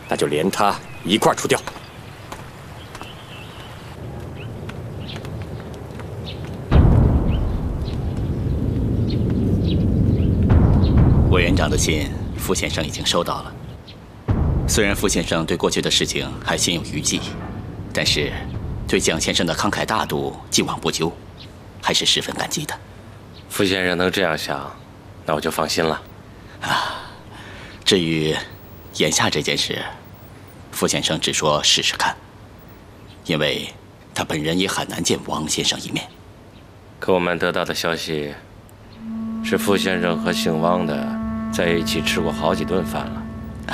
那就连他一块除掉。 委员长的信，傅先生已经收到了。虽然傅先生对过去的事情还心有余悸，但是对蒋先生的慷慨大度既往不咎，还是十分感激的。 傅先生能这样想，那我就放心了。 至于眼下这件事，傅先生只说试试看，因为他本人也很难见王先生一面。 可我们得到的消息是，傅先生和姓汪的在一起吃过好几顿饭了。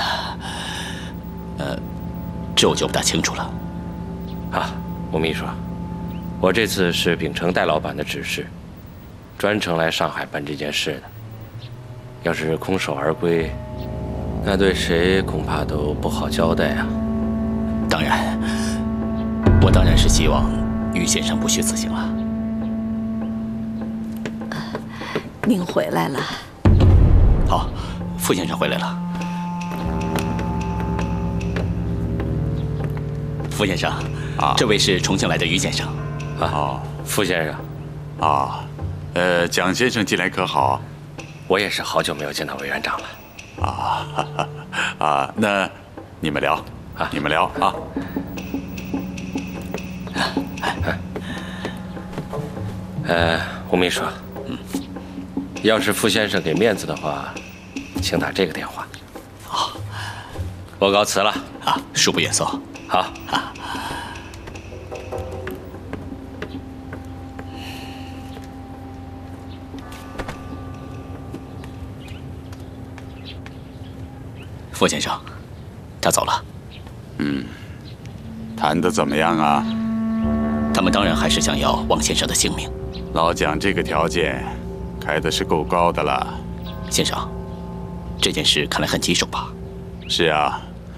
这我就不大清楚了。 吴秘书，我这次是秉承戴老板的指示，专程来上海办这件事的。要是空手而归，那对谁恐怕都不好交代啊。 当然，我当然是希望于先生不虚此行了。 您回来了。 好，傅先生回来了。傅先生，这位是重庆来的于先生。 傅先生。 蒋先生近来可好？ 我也是好久没有见到委员长了。 那你们聊，你们聊啊。 吴秘书，要是傅先生给面子的话，请打这个电话。我告辞了。 恕不远送。 好。 傅先生，他走了。 谈得怎么样啊？ 他们当然还是想要王先生的性命。 老蒋这个条件开的是够高的了。 先生，这件事看来很棘手吧？ 是啊。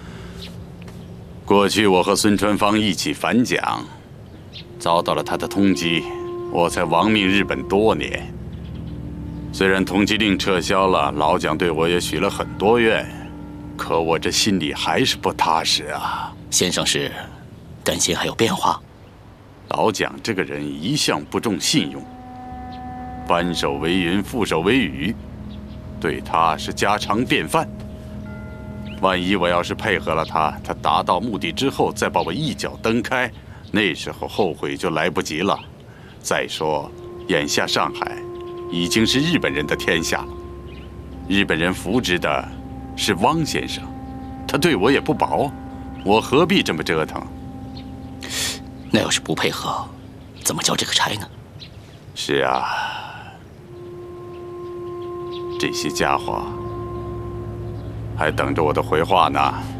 过去我和孙传芳一起反蒋，遭到了他的通缉，我才亡命日本多年。虽然通缉令撤销了，老蒋对我也许了很多愿，可我这心里还是不踏实啊。 先生是担心还有变化？ 老蒋这个人一向不重信用，翻手为云，覆手为雨，对他是家常便饭。万一我要是配合了他，他达到目的之后再把我一脚蹬开，那时候后悔就来不及了。再说，眼下上海已经是日本人的天下了，日本人扶植的是汪先生，他对我也不薄，我何必这么折腾？ 那要是不配合，怎么交这个差呢？ 是啊，这些家伙还等着我的回话呢。